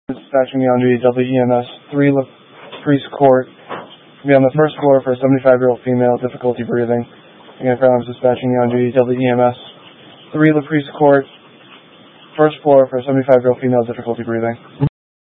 Dispatching me on duty, WEMS 3 La Priest Court. Be on the first floor for a 75-year-old female, difficulty breathing. Again, I'm dispatching me on duty, WEMS 3 La Priest Court. First floor for a 75-year-old female, difficulty breathing.